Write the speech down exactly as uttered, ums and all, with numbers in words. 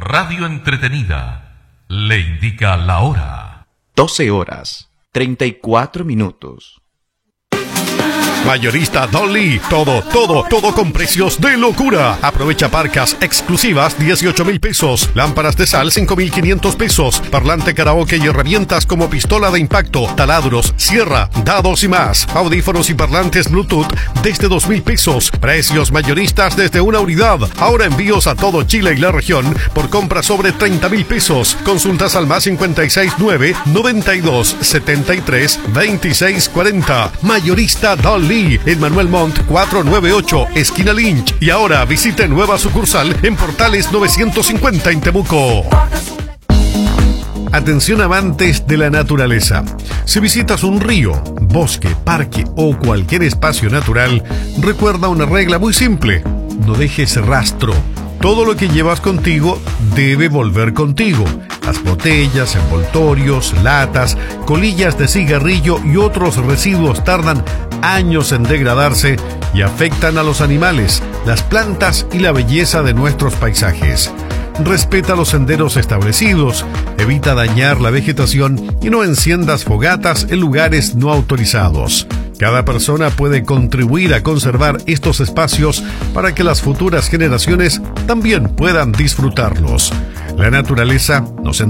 radio entretenida, le indica la hora. doce horas, treinta y cuatro minutos. Mayorista Dolly, todo, todo, todo con precios de locura. Aprovecha parcas exclusivas dieciocho mil pesos, lámparas de sal cinco mil quinientos pesos, parlante karaoke y herramientas como pistola de impacto, taladros, sierra, dados y más. Audífonos y parlantes Bluetooth desde dos mil pesos. Precios mayoristas desde una unidad. Ahora envíos a todo Chile y la región por compra sobre treinta mil pesos. Consultas al más cincuenta y seis nueve, noventa y dos, setenta y tres, veintiséis cuarenta. Mayorista Dolly en Manuel Montt cuatrocientos noventa y ocho, esquina Lynch. Y ahora visite nueva sucursal en Portales novecientos cincuenta en Temuco. Atención amantes de la naturaleza. Si visitas un río, bosque, parque o cualquier espacio natural, recuerda una regla muy simple: no dejes rastro. Todo lo que llevas contigo debe volver contigo. Las botellas, envoltorios, latas, colillas de cigarrillo y otros residuos tardan años en degradarse y afectan a los animales, las plantas y la belleza de nuestros paisajes. Respeta los senderos establecidos, evita dañar la vegetación y no enciendas fogatas en lugares no autorizados. Cada persona puede contribuir a conservar estos espacios para que las futuras generaciones también puedan disfrutarlos. La naturaleza nos